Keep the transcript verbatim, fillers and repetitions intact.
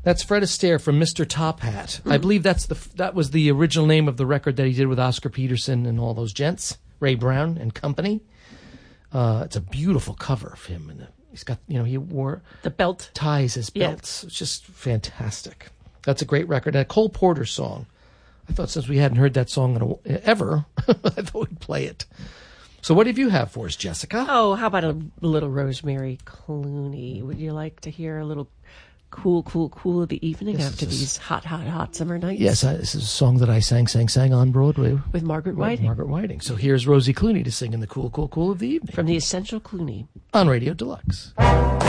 That's Fred Astaire from Mister Top Hat. Mm. I believe that's the that was the original name of the record that he did with Oscar Peterson and all those gents, Ray Brown and company. Uh, it's a beautiful cover of him, and he's got, you know, he wore the belt ties as belts. Yeah. It's just fantastic. That's a great record. And a Cole Porter song. I thought since we hadn't heard that song in a, ever, I thought we'd play it. So what did you have for us, Jessica? Oh, how about a little Rosemary Clooney? Would you like to hear a little cool, cool, cool of the evening yes, after these hot, hot, hot summer nights? Yes, I, this is a song that I sang, sang, sang on Broadway. With Margaret Whiting. Margaret Whiting. So here's Rosie Clooney to sing in the cool, cool, cool of the evening. From the Essential Clooney. On Radio Deluxe.